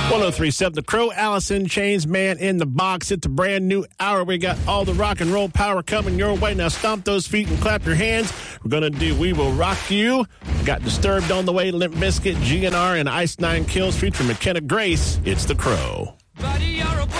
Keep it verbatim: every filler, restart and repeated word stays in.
one oh three point seven The Crow, Alice in Chains, Man in the Box. It's a brand new hour. We got all the rock and roll power coming your way. Now stomp those feet and clap your hands. We're going to do We Will Rock You. Got Disturbed on the way, Limp Bizkit, G N R, and Ice Nine Kills featuring McKenna Grace. It's The Crow.